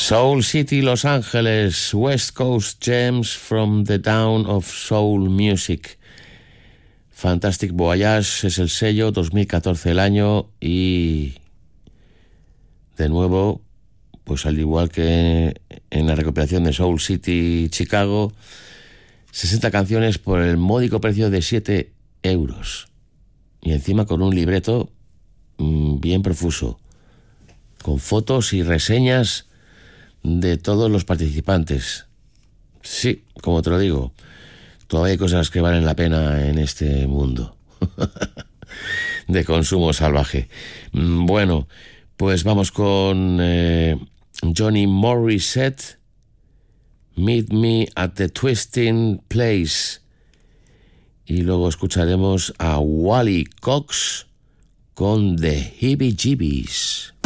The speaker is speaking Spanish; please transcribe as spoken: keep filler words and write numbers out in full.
Soul City, Los Ángeles, West Coast Gems from the Down of Soul Music. Fantastic Voyage es el sello, dos mil catorce el año, y de nuevo, pues al igual que en la recopilación de Soul City Chicago, sesenta canciones por el módico precio de siete euros. Y encima con un libreto mmm, bien profuso, con fotos y reseñas de todos los participantes. Sí, como te lo digo, todavía hay cosas que valen la pena en este mundo de consumo salvaje. Bueno, pues vamos con eh, Johnny Morissette, Meet Me at the Twisting Place, y luego escucharemos a Wally Cox con The Heebie Jeebies.